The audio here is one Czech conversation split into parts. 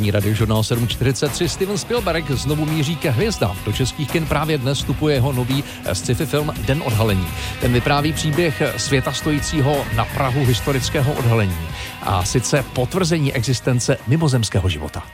Ranní radiožurnál 7.43. Steven Spielberg znovu míří ke hvězdám. Do českých kin právě dnes vstupuje jeho nový sci-fi film Den odhalení. Ten vypráví příběh světa stojícího na prahu historického odhalení. A sice potvrzení existence mimozemského života.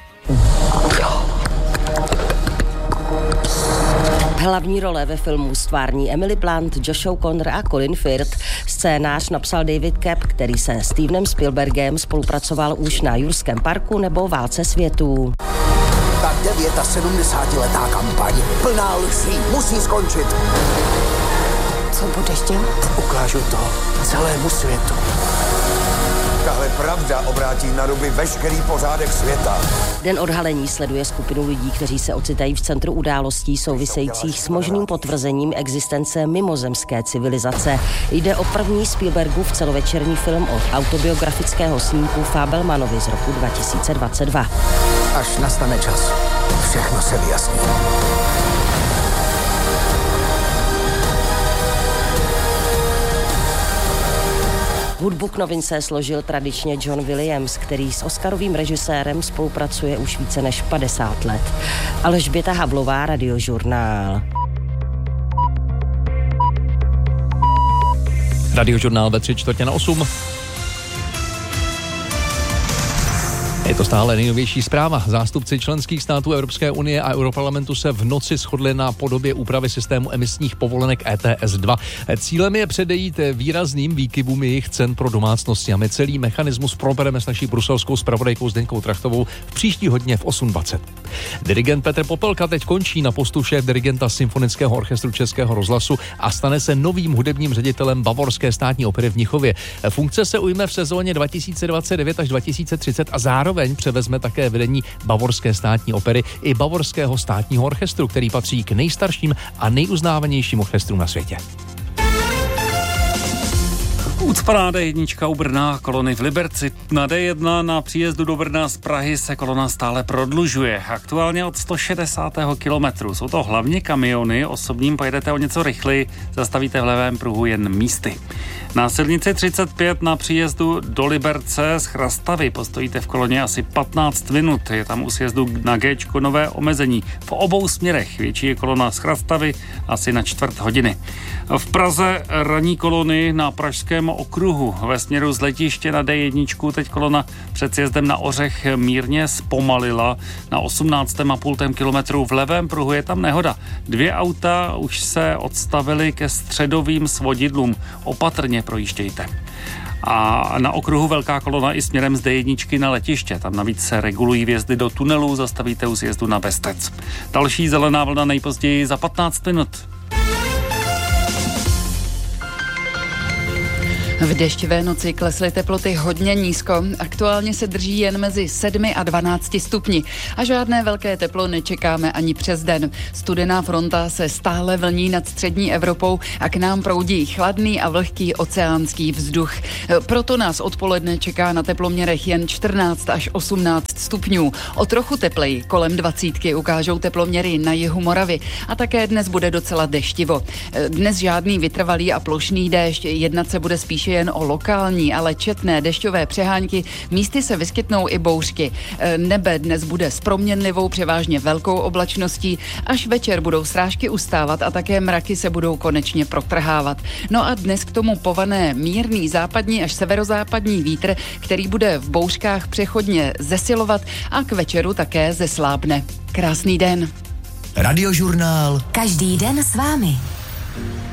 Hlavní role ve filmu stvární Emily Blunt, Josh O'Connor a Colin Firth. Scénář napsal David Koepp, který se Stevenem Spielbergem spolupracoval už na Jurském parku nebo Válce světů. Ta 79letá kampaň plná lží musí skončit. Co budeš dělat? Ukážu to celému světu. Tahle pravda obrátí na ruby veškerý pořádek světa. Den odhalení sleduje skupinu lidí, kteří se ocitají v centru událostí souvisejících s možným potvrzením existence mimozemské civilizace. Jde o první Spielbergův celovečerní film od autobiografického snímku Fabelmanovi z roku 2022. Až nastane čas, všechno se vyjasní. Hudbu k novince složil tradičně John Williams, který s oscarovým režisérem spolupracuje už více než 50 let. Alžběta Havlová, Radiožurnál. Radiožurnál ve 7:45. Je to stále nejnovější zpráva. Zástupci členských států Evropské unie a Europarlamentu se v noci shodli na podobě úpravy systému emisních povolenek ETS 2. Cílem je předejít výrazným výkyvům jejich cen pro domácnosti a my celý mechanismus probereme s naší bruselskou zpravodajkou Zdeňkou Trachtovou v příští hodině v 8:20. Dirigent Petr Popelka teď končí na postu šéf dirigenta Symfonického orchestru Českého rozhlasu a stane se novým hudebním ředitelem Bavorské státní opery v Mnichově. Funkce se ujme v sezóně 2029 až 2030 a zároveň převezme také vedení Bavorské státní opery i Bavorského státního orchestru, který patří k nejstarším a nejuznávanějším orchestrům na světě. Ucpaná D1 u Brna, kolony v Liberci. Na D1 na příjezdu do Brna z Prahy se kolona stále prodlužuje. Aktuálně od 160. kilometru. Jsou to hlavně kamiony, osobním pojedete o něco rychleji, zastavíte v levém pruhu jen místy. Na silnici 35 na příjezdu do Liberce z Chrastavy postojíte v koloně asi 15 minut. Je tam u sjezdu na Géčko nové omezení. V obou směrech větší je kolona z Chrastavy asi na 1/4 hodiny. V Praze ranní kolony na Pražském okruhu. Ve směru z letiště na D1 teď kolona před sjezdem na Ořech mírně zpomalila. Na 18,5 kilometru v levém pruhu je tam nehoda. 2 auta už se odstavily ke středovým svodidlům. Opatrně projíždějte. A na okruhu velká kolona i směrem z D1 na letiště. Tam navíc se regulují vjezdy do tunelů, zastavíte u sjezdu na Bestec. Další zelená vlna nejpozději za 15 minut. V deštivé noci klesly teploty hodně nízko. Aktuálně se drží jen mezi 7 a 12 stupni. A žádné velké teplo nečekáme ani přes den. Studená fronta se stále vlní nad střední Evropou a k nám proudí chladný a vlhký oceánský vzduch. Proto nás odpoledne čeká na teploměrech jen 14 až 18 stupňů. O trochu tepleji, kolem 20 ukážou teploměry na jihu Moravy. A také dnes bude docela deštivo. Dnes žádný vytrvalý a plošný déšť, jednat se bude spíše jen o lokální, ale četné dešťové přehánky, místy se vyskytnou i bouřky. Nebe dnes bude s proměnlivou převážně velkou oblačností, až večer budou srážky ustávat a také mraky se budou konečně protrhávat. No a dnes k tomu povane mírný západní až severozápadní vítr, který bude v bouřkách přechodně zesilovat a k večeru také zeslábne. Krásný den. Radiožurnál. Každý den s vámi.